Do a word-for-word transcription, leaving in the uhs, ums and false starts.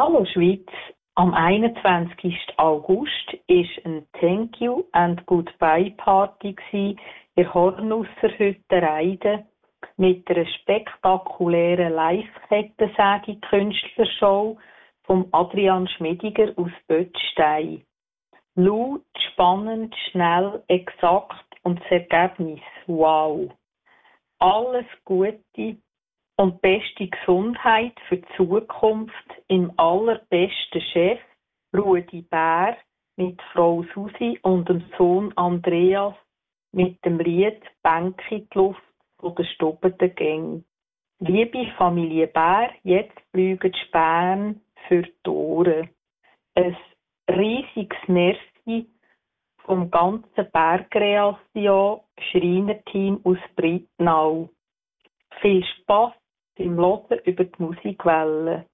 Hallo Schweiz, am einundzwanzigsten August war ein Thank You and Goodbye Party in der Hornusser Hütte Reiden mit einer spektakulären Live-Kettensäge-Künstlershow von Adrian Schmidiger aus Böttstein. Laut, spannend, schnell, exakt und das Ergebnis, wow! Alles Gute und beste Gesundheit für die Zukunft im allerbesten Chef Rudi Bär mit Frau Susi und dem Sohn Andreas mit dem Lied «Bänke in die Luft» von der Stubberten Gang. Liebe Familie Bär, jetzt fliegen die Späne für die Ohren. Ein riesiges Merci vom ganzen Bär-Kreation Schreinerteam aus Breitnau. Viel Spass beim Hören über die Musikwelle.